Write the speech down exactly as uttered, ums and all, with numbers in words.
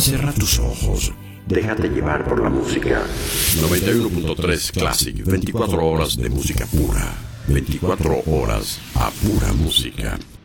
Cierra tus ojos. Déjate llevar por la música. noventa y uno punto tres Classic. veinticuatro horas de música pura. veinticuatro horas a pura música.